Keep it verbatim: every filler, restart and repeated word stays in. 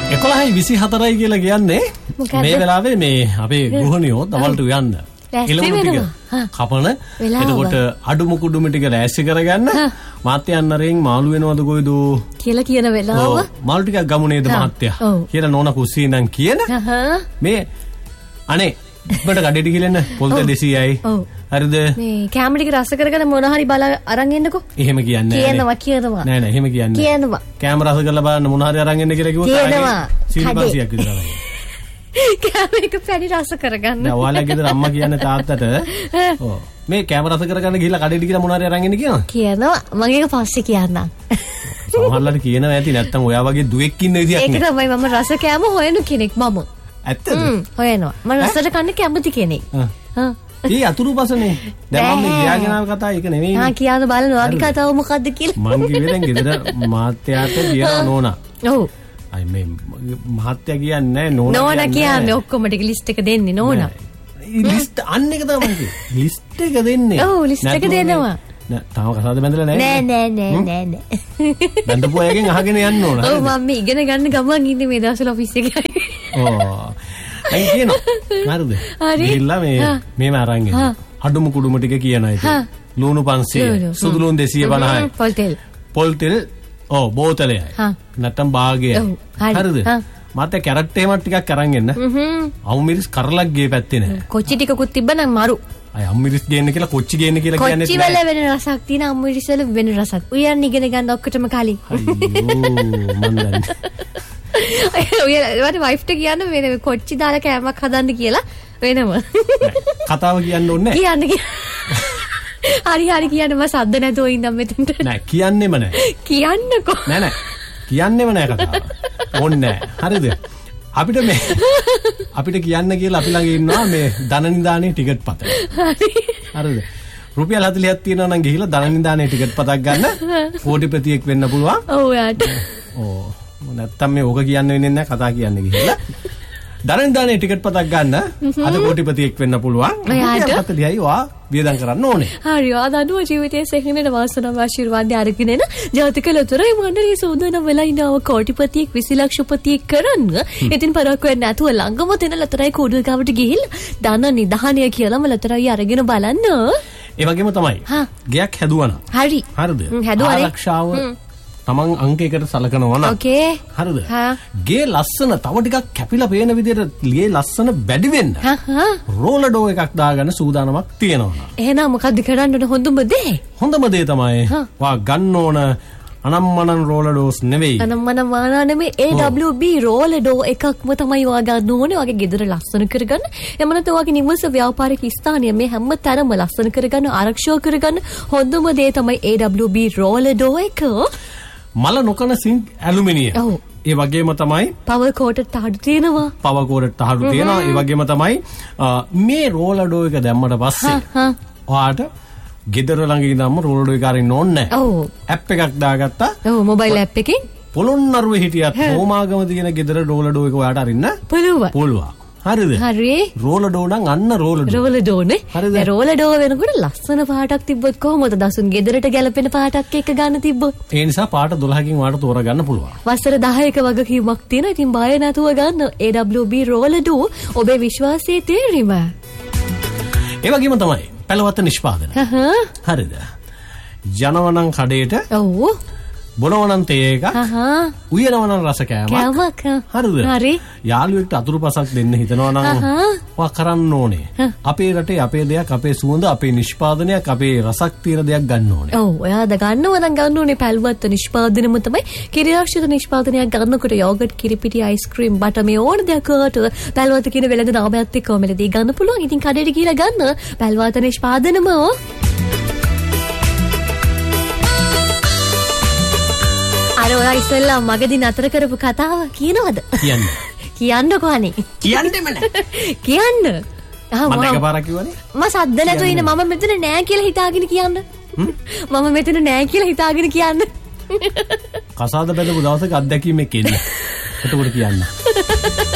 එකොළහයි විසිහතරයි කියලා කියන්නේ මේ වෙලාවේ මේ අපේ ගෘහණියෝ දවල්ට යන්න එළවලු ටික කපන එතකොට අඩු මුකුඩුම ටික ලෑස්ති කරගන්න මාත්‍යයන් අරින් මාළු වෙනවද කොයිද කියලා කියන වෙලාව මාළු ටිකක් ගමු නේද මහත්තයා කියලා නෝනා කුස්සියෙන් නම් කියන මේ අනේ බඩ කඩේට ගිලෙන්න පොල් දෙසීයයි හරිද මේ කැම ටික රස කරගෙන මොන හරි බල අරන් එන්නකෝ එහෙම කියන්නේ කියනවා කියනවා නෑ නෑ එහෙම කියන්නේ කියනවා කැම රස කරලා බලන්න මොන හරි අරන් එන්න කියලා කිව්වොත් කියනවා සීල්පන්සියක් විතරයි කැම එක පැණි රස කරගන්න නෑ ඔයාලා ගෙදර අම්මා කියන්නේ තාත්තට ඔව් මේ කැම රස කරගන්න ගිහලා කඩේට ගිහලා මොන හරි අරන් එන්න කියනවා කියනවා මම ඒක පස්සේ කියන්නම් සමහරවල්ලාට කියනවා ඇති නැත්තම් ඔයා වගේ දුවෙක් ඉන්න විදියක් නෑ ඒක තමයි මම රස කැම හොයන කෙනෙක් මම ඇත්තද හොයනවා මම රසට කන්න කැමති කෙනෙක් හා ඒ අතුරුපසනේ දැන් මම ගියාගෙන ආව කතාව ඒක නෙවෙයි හා කියන්න බලන්න ඔයාගේ කතාව මොකද්ද කියලා මං කිව්වේ දැන් ගෙදර මාත්‍යාට කියනවා නෝනා ඔව් අයි මේ මහත්තයා කියන්නේ නෝනා නෝනා කියන්නේ ඔක්කොම ටික ලිස්ට් එක දෙන්නේ නෝනා ලිස්ට් අන්න එක තමයි ලිස්ට් එක දෙන්නේ ඔව් ලිස්ට් එක දෙනවා නෑ තාම කසාද බැඳලා නැහැ නෑ නෑ නෑ නෑ නෑ බැඳපු අයගෙන් අහගෙන යන්න ඕන ඔව් මම මේ ඉගෙන ගන්න ගමන් ඉන්නේ මේ දවස්වල ඔෆිස් එකේ ඕ අයි කියනවා හරිද ගිහිල්ලා මේ මේම අරන් එන්න අඩුම කුඩුම ටික කියනවා ඉතින් ලුණු පන්සිය සුදු ලුණු දෙසිය පනහයි පොල් තෙල් පොල් තෙල් ඔව් බෝතලයයි නැත්තම් භාගයයි හරිද මට කැරට් එහෙම ටිකක් අරන් එන්න අවු මිරිස් කරලක් ගේ පැත්තේ නැහැ කොච්චි ටිකකුත් තිබ්බනම් මරු අය අම්මිරිස් ගේන්න කියලා කොච්චි ගේන්න කියලා කියන්නේ කොච්චි වල වෙන රසක් තියෙන අම්මිරිස් වල වෙන රසක් උයන් ඉගෙන ගන්න ඔක්කොටම කලින් අයියෝ මන් දන්නේ ඔයාලා වයිෆ්ට කියන්න වෙන කොච්චි දාලා කෑමක් හදන්න කියලා වෙනම කතාව කියන්න ඕනේ කියන්න හරි හරි කියන්න මම සද්ද නැතුව ඉඳන් මෙතනට නෑ කියන්නෙම නෑ කියන්නකෝ නෑ නෑ කියන්නෙම නෑ කතාව ඕනේ නෑ හරිද අපිට මේ අපිට කියන්න කියලා අපි ළඟ ඉන්නවා මේ ධනනිදානේ ටිකට් පත හරිද රුපියල් හතලිහක් තියෙනවා නම් ගිහිල්ලා ධනනිදානේ ටිකට් පතක් ගන්න කෝටිපතියෙක් වෙන්න පුළුවන් ඔව් යාට ඕ නැත්තම් මේ ඕක කියන්න වෙන්නේ නැහැ කතා කියන්න ගිහිල්ලා ධනනිදානේ ටිකට් පතක් ගන්න අද කෝටිපතියෙක් වෙන්න පුළුවන් රුපියල් හතලිහයි වා වියදම් කරන්න ඕනේ හරි ආ දනුව ජීවිතයේ සෙහිනෙන වාසනාව ආශිර්වාද අරගෙන එන ජාතක ලොතරේ මණ්ඩලයේ සූදානම් වෙලා ඉනව කෝටිපතියෙක් විසි ලක්ෂපතියෙක් කරන්න ඉතින් පරක් වෙන්නේ නැතුව ළඟම තියෙන ලොතරේ කෝඩුව ගාවට ගිහිල්ලා ධන නිධානය කියලාම ලොතරේ අරගෙන බලන්න ඒ වගේම තමයි ගයක් හැදුවනම් හරි හරිද හැදුවානේ ආරක්ෂාව තමන් අංකයකට සලකනවා නම් ඕකේ හරිද ගේ ලස්සන තව ටිකක් කැපිලා පේන විදිහට ගේ ලස්සන බැඩි වෙන්න රෝලඩෝ එකක් දාගන්න සූදානමක් තියෙනවා එහෙනම් මොකද්ද කරන්න ඕන හොඳම දේ හොඳම දේ තමයි වා ගන්න ඕන අනම්මනන් රෝලඩෝස් නෙවෙයි අනම්මනන් වානා නෙමෙයි ඒ ඩබ්ලිව් බී රෝලඩෝ එකක්ම තමයි වා ගන්න ඕනේ වගේ ගෙදර ලස්සන කරගන්න එහෙම නැත්නම් වගේ නිවස ව්‍යාපාරික ස්ථානය මේ හැම තැනම ලස්සන කරගන්න ආරක්ෂා කරගන්න හොඳම දේ තමයි ඒ ඩබ්ලිව් බී රෝලඩෝ එක මල නොකන සිංක් ඇලුමිනියම්. ඔව්. ඒ වගේම තමයි පවර් කෝටඩ් තහඩු තියෙනවා. පවර් කෝටඩ් තහඩු තියෙනවා. ඒ වගේම තමයි මේ රෝලඩෝ එක දැම්මට පස්සේ ඔයාට ගෙදර ළඟ ඉඳන්ම රෝලඩෝ එක අරින්න ඕනේ නැහැ. ඔව්. ඇප් එකක් දාගත්තා. ඔව් මොබයිල් ඇප් එකකින් පොළොන්නරුවේ හිටියත් හෝමාගම තියෙන ගෙදර රෝලඩෝ එක ඔයාට අරින්න පුළුවන්. පුළුවන්. හරිද? හරි. රෝලඩෝ නම් අන්න රෝලඩෝ. රෝලඩෝ නේ. ඒ රෝලඩෝ වෙනකොට ලස්සන පාටක් තිබ්බොත් කොහොමද දසුන් ගෙදරට ගැලපෙන පාටක් එක ගන්න තිබ්බොත්? ඒ නිසා පාට දොළහකින් වාට තෝරගන්න පුළුවන්. වසර දහයක වගකීමක් තියෙනවා. ඉතින් බය නැතුව ගන්න ඒ ඩබ්ලිව් බී රෝලඩෝ ඔබේ විශ්වාසයේ තේරීම. ඒ වගේම තමයි පළවත නිෂ්පාදන. හරිද? ජනවනම් කඩේට ඔව් බොනවනම් තේ එක උයනවනම් රස කෑමක් හරිද හරි යාළුවෙක්ට අතුරුපසක් දෙන්න හිතනවා නම් වා කරන්න ඕනේ අපේ රටේ අපේ දෙයක් අපේ සුවඳ අපේ නිෂ්පාදනයක් අපේ රසක් තියෙන දෙයක් ගන්න ඕනේ ඔව් ඔයාද ගන්නව නම් ගන්න ඕනේ පැල්වත් නිෂ්පාදනෙම තමයි කිරි ආශ්‍රිත නිෂ්පාදනයක් ගන්නකොට යෝගට් කිරිපිටි අයිස්ක්‍රීම් බටර් මේ ඕන දෙයකට පැල්වත් කියන වෙළඳ නාමයත් එක්ක මෙලදී ගන්න පුළුවන් ඉතින් කඩේට ගිහලා ගන්න පැල්වත් නිෂ්පාදනම අර ඔයා ඉස්සෙල්ලා මගදී නතර කරපු කතාව කියනවද? කියන්න. කියන්නකෝ අනේ. කියන්නෙම නෑ. කියන්න. මම එකපාරක් කිව්වනේ. මම සද්ද නැතුව ඉන්න මම මෙතන නෑ කියලා හිතාගෙන කියන්න. මම මෙතන නෑ කියලා හිතාගෙන කියන්න. කසාද බැලපු දවසක අත්දැකීමක් එන්න. එතකොට කියන්න.